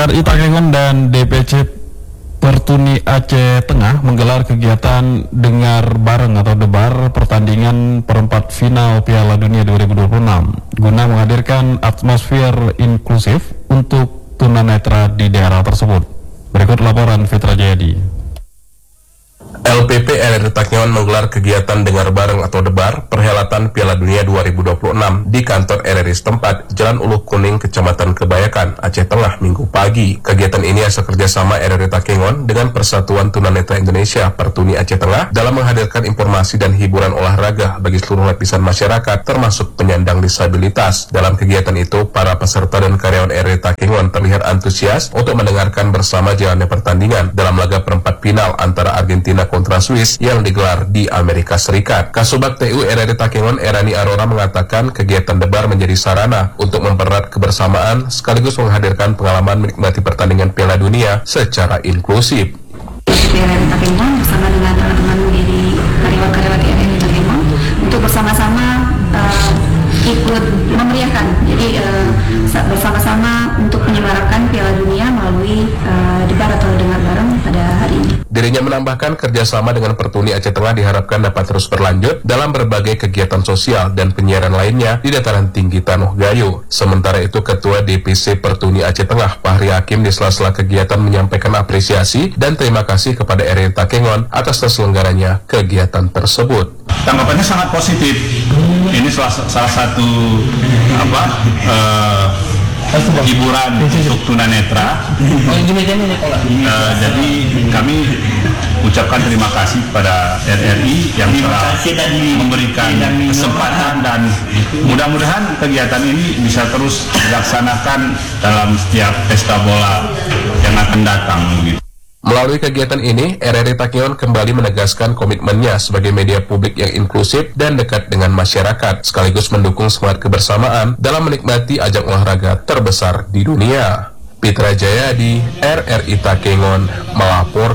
RRI Takengon dan DPC Pertuni Aceh Tengah menggelar kegiatan dengar bareng atau debar pertandingan perempat final Piala Dunia 2026 guna menghadirkan atmosfer inklusif untuk tunanetra di daerah tersebut. Berikut laporan Fitra Jayadi. LPP RRI Takengon menggelar kegiatan dengar bareng atau debar perhelatan Piala Dunia 2026 di kantor RRI setempat, Jalan Ulu Kuning, Kecamatan Kebayakan, Aceh Tengah, Minggu pagi. Kegiatan ini hasil kerjasama RRI Takengon dengan Persatuan Tunanetra Indonesia Pertuni Aceh Tengah dalam menghadirkan informasi dan hiburan olahraga bagi seluruh lapisan masyarakat, termasuk penyandang disabilitas. Dalam kegiatan itu, para peserta dan karyawan RRI Takengon terlihat antusias untuk mendengarkan bersama jalannya pertandingan dalam laga perempat final antara Argentina kontra Swiss yang digelar di Amerika Serikat. Kasubag TU RRI Takengon Erani Arora mengatakan kegiatan debar menjadi sarana untuk mempererat kebersamaan sekaligus menghadirkan pengalaman menikmati pertandingan Piala Dunia secara inklusif. RRI Takengon bersama dengan teman-teman dari karyawan-karyawan RRI Takengon untuk bersama-sama ikut memeriahkan, jadi bersama-sama untuk menyemarakan Piala Dunia melalui debar atau dengar bareng pada hari ini. Dirinya menambahkan kerjasama dengan Pertuni Aceh Tengah diharapkan dapat terus berlanjut dalam berbagai kegiatan sosial dan penyiaran lainnya di dataran tinggi Tanuh Gayo. Sementara itu, Ketua DPC Pertuni Aceh Tengah Fahri Hakim di sela-sela kegiatan menyampaikan apresiasi dan terima kasih kepada RRI Takengon atas terselenggaranya kegiatan tersebut. Tanggapannya sangat positif. Ini salah satu hiburan untuk tunanetra. Jadi kami ucapkan terima kasih pada RRI yang telah memberikan kesempatan, dan mudah-mudahan kegiatan ini bisa terus dilaksanakan dalam setiap pesta bola yang akan datang. Melalui kegiatan ini, RRI Takengon kembali menegaskan komitmennya sebagai media publik yang inklusif dan dekat dengan masyarakat, sekaligus mendukung semangat kebersamaan dalam menikmati ajang olahraga terbesar di dunia. Fitra Jayadi, RRI Takengon, melaporkan.